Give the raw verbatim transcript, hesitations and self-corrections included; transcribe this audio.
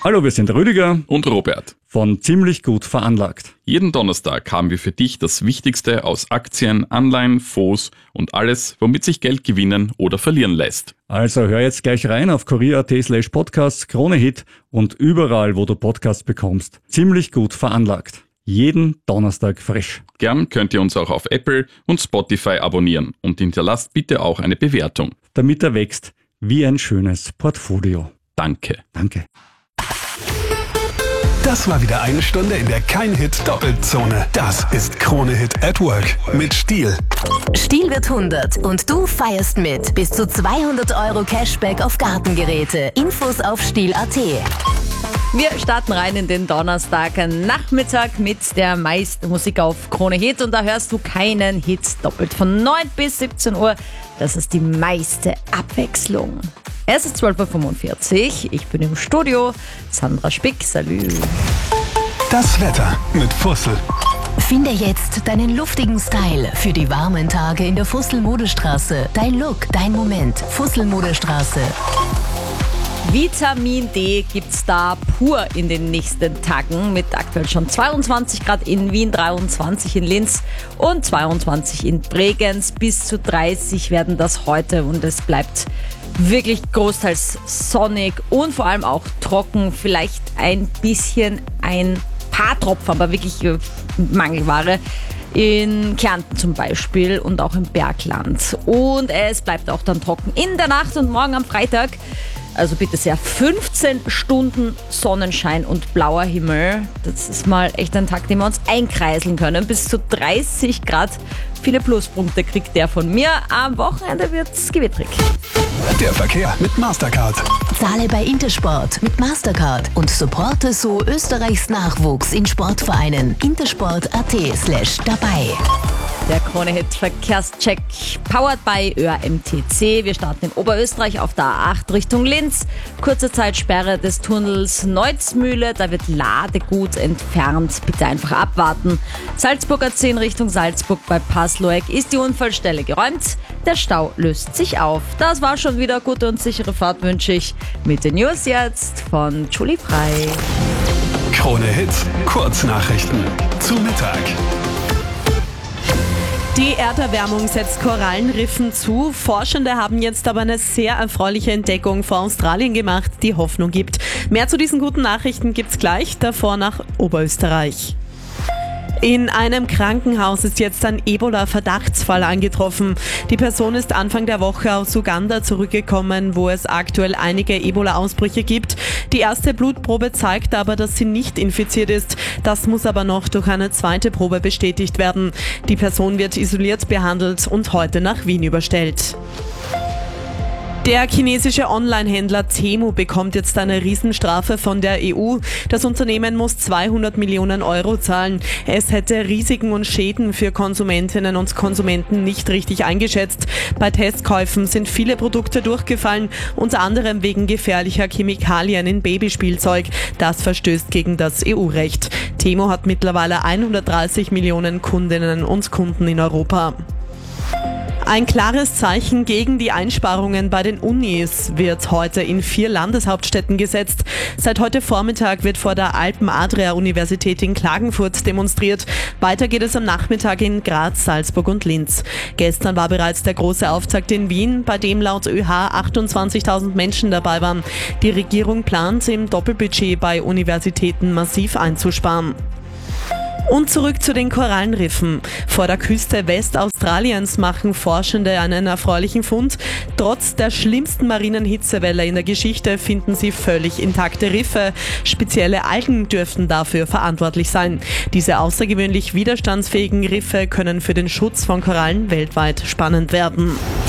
Hallo, wir sind Rüdiger und Robert von Ziemlich gut veranlagt. Jeden Donnerstag haben wir für dich das Wichtigste aus Aktien, Anleihen, Fonds und alles, womit sich Geld gewinnen oder verlieren lässt. Also hör jetzt gleich rein auf kurier.at slash podcasts, Kronehit und überall, wo du Podcasts bekommst. Ziemlich gut veranlagt. Jeden Donnerstag frisch. Gern könnt ihr uns auch auf Apple und Spotify abonnieren und hinterlasst bitte auch eine Bewertung. Damit er wächst wie ein schönes Portfolio. Danke. Danke. Das war wieder eine Stunde in der Kein-Hit-Doppelzone. Das ist Krone-Hit at Work mit Stihl. Stihl wird hundert und du feierst mit. Bis zu zweihundert Euro Cashback auf Gartengeräte. Infos auf stihl punkt at. Wir starten rein in den Donnerstag-Nachmittag mit der meisten Musik auf Krone Hit und da hörst du keinen Hit doppelt. Von neun bis siebzehn Uhr, das ist die meiste Abwechslung. Es ist zwölf Uhr fünfundvierzig, ich bin im Studio, Sandra Spick, salü. Das Wetter mit Fussel. Finde jetzt deinen luftigen Style für die warmen Tage in der Fussel-Modestraße. Dein Look, dein Moment, Fussel-Modestraße. Vitamin D gibt's da pur in den nächsten Tagen mit aktuell schon zweiundzwanzig Grad in Wien, dreiundzwanzig in Linz und zweiundzwanzig in Bregenz. Bis zu dreißig werden das heute und es bleibt wirklich großteils sonnig und vor allem auch trocken. Vielleicht ein bisschen ein paar Tropfen, aber wirklich Mangelware. In Kärnten zum Beispiel und auch im Bergland. Und es bleibt auch dann trocken in der Nacht und morgen am Freitag. Also bitte sehr, fünfzehn Stunden Sonnenschein und blauer Himmel. Das ist mal echt ein Tag, den wir uns einkreiseln können. Bis zu dreißig Grad. Viele Pluspunkte kriegt der von mir. Am Wochenende wird's gewittrig. Der Verkehr mit Mastercard. Zahle bei Intersport mit Mastercard und supporte so Österreichs Nachwuchs in Sportvereinen. intersport.at slash dabei. Der Krone-Hit Verkehrscheck powered by Ö A M T C. Wir starten in Oberösterreich auf der A acht Richtung Linz. Kurze Zeitsperre des Tunnels Neuzmühle. Da wird Ladegut entfernt. Bitte einfach abwarten. Salzburger zehn Richtung Salzburg bei Passloeck ist die Unfallstelle geräumt. Der Stau löst sich auf. Das war schon wieder. Gute und sichere Fahrt wünsche ich. Mit den News jetzt von Julie Frei. Krone-Hit Kurznachrichten zu Mittag. Die Erderwärmung setzt Korallenriffen zu. Forschende haben jetzt aber eine sehr erfreuliche Entdeckung vor Australien gemacht, die Hoffnung gibt. Mehr zu diesen guten Nachrichten gibt's gleich, davor nach Oberösterreich. In einem Krankenhaus ist jetzt ein Ebola-Verdachtsfall angetroffen. Die Person ist Anfang der Woche aus Uganda zurückgekommen, wo es aktuell einige Ebola-Ausbrüche gibt. Die erste Blutprobe zeigt aber, dass sie nicht infiziert ist. Das muss aber noch durch eine zweite Probe bestätigt werden. Die Person wird isoliert behandelt und heute nach Wien überstellt. Der chinesische Online-Händler Temu bekommt jetzt eine Riesenstrafe von der E U. Das Unternehmen muss zweihundert Millionen Euro zahlen. Es hätte Risiken und Schäden für Konsumentinnen und Konsumenten nicht richtig eingeschätzt. Bei Testkäufen sind viele Produkte durchgefallen, unter anderem wegen gefährlicher Chemikalien in Babyspielzeug. Das verstößt gegen das E U-Recht. Temu hat mittlerweile hundertdreißig Millionen Kundinnen und Kunden in Europa. Ein klares Zeichen gegen die Einsparungen bei den Unis wird heute in vier Landeshauptstädten gesetzt. Seit heute Vormittag wird vor der Alpen-Adria-Universität in Klagenfurt demonstriert. Weiter geht es am Nachmittag in Graz, Salzburg und Linz. Gestern war bereits der große Auftakt in Wien, bei dem laut Ö H achtundzwanzigtausend Menschen dabei waren. Die Regierung plant, im Doppelbudget bei Universitäten massiv einzusparen. Und zurück zu den Korallenriffen. Vor der Küste Westaustraliens machen Forschende einen erfreulichen Fund. Trotz der schlimmsten marinen Hitzewelle in der Geschichte finden sie völlig intakte Riffe. Spezielle Algen dürften dafür verantwortlich sein. Diese außergewöhnlich widerstandsfähigen Riffe können für den Schutz von Korallen weltweit spannend werden.